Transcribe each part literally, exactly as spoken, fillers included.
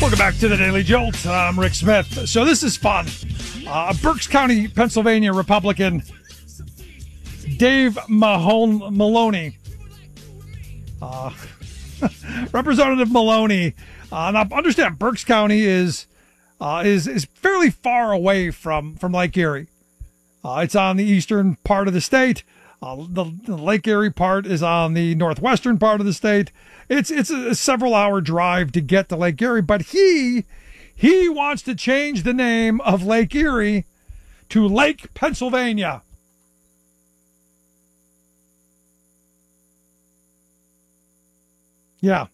Welcome back to the Daily Jolt. I'm Rick Smith. So this is fun. Uh, Berks County, Pennsylvania Republican Dave Mahone Maloney, uh, Representative Maloney. Uh, now understand, Berks County is uh, is is fairly far away from from Lake Erie. Uh, it's on the eastern part of the state. Uh, the, the Lake Erie part is on the northwestern part of the state. It's it's a several hour drive to get to Lake Erie, but he he wants to change the name of Lake Erie to Lake Pennsylvania. Yeah.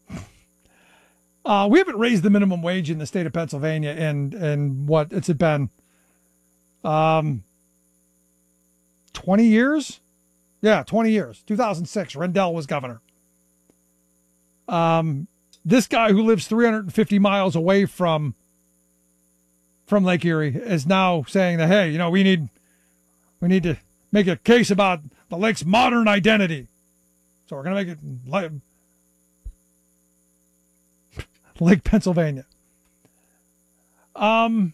Uh, we haven't raised the minimum wage in the state of Pennsylvania in, in what, it's been um, twenty years? Yeah, twenty years. two thousand six, Rendell was governor. Um, this guy who lives three hundred fifty miles away from from Lake Erie is now saying that, hey, you know, we need we need to make a case about the lake's modern identity. So we're going to make it Lake, Lake Pennsylvania. Um,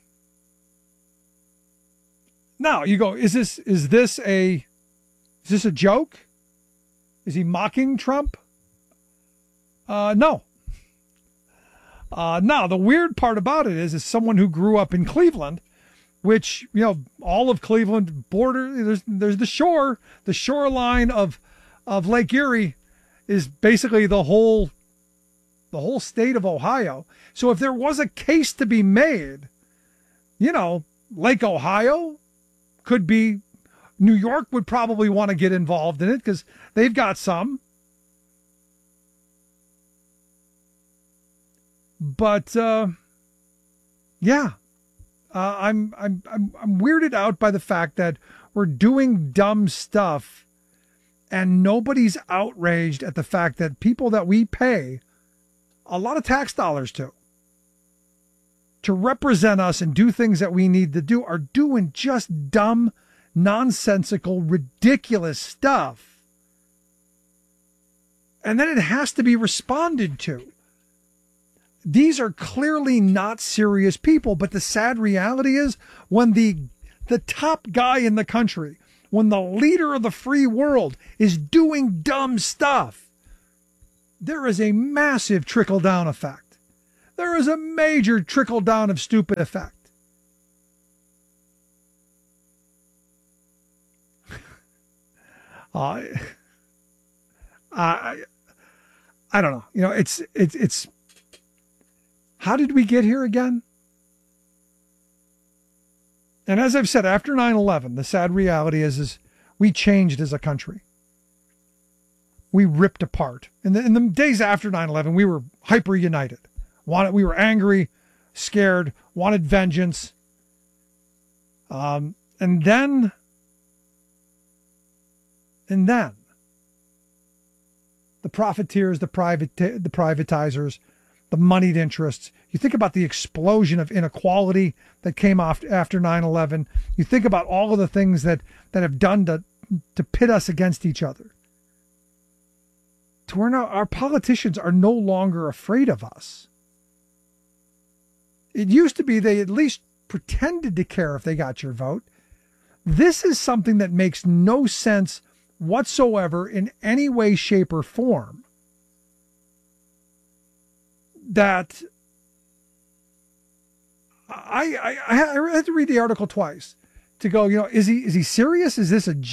now you go, is this is this a is this a joke? Is he mocking Trump? Uh, no. Uh, now, the weird part about it is, is someone who grew up in Cleveland, which, you know, all of Cleveland border, there's, there's the shore, the shoreline of, of Lake Erie is basically the whole, the whole state of Ohio. So if there was a case to be made, you know, Lake Ohio could be, New York would probably want to get involved in it because they've got some. But uh, yeah, uh, I'm I'm I'm I'm weirded out by the fact that we're doing dumb stuff, and nobody's outraged at the fact that people that we pay a lot of tax dollars to to represent us and do things that we need to do are doing just dumb, nonsensical, ridiculous stuff, and then it has to be responded to. These are clearly not serious people, but the sad reality is when the the top guy in the country, when the leader of the free world is doing dumb stuff, there is a massive trickle-down effect. There is a major trickle-down of stupid effect. uh, I, I don't know. You know, it's it's it's. How did we get here again? And as I've said, after nine eleven, the sad reality is, is we changed as a country. We ripped apart. In the, in the days after nine eleven, we were hyper united. Wanted, we were angry, scared, wanted vengeance. Um, and then, and then, the profiteers, the private, the privatizers, the moneyed interests. You think about the explosion of inequality that came off after nine eleven. You think about all of the things that, that have done to, to pit us against each other. To where now our politicians are no longer afraid of us. It used to be they at least pretended to care if they got your vote. This is something that makes no sense whatsoever in any way, shape, or form. That I, I I had to read the article twice to go, you know, is he is he serious? Is this a